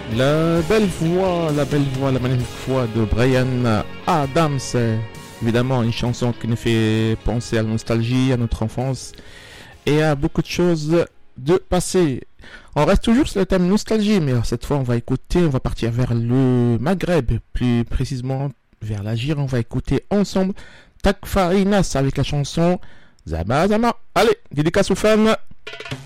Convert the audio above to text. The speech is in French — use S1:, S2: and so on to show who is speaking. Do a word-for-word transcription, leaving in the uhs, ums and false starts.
S1: La belle voix, la belle voix, la magnifique voix de Bryan Adams. Évidemment, une chanson qui nous fait penser à la nostalgie, à notre enfance et à beaucoup de choses de passé. On reste toujours sur le thème nostalgie, mais cette fois, on va écouter, on va partir vers le Maghreb, plus précisément vers l'Algérie. On va écouter ensemble Tak Farinas avec la chanson Zama Zama. Allez, dédicace aux fans.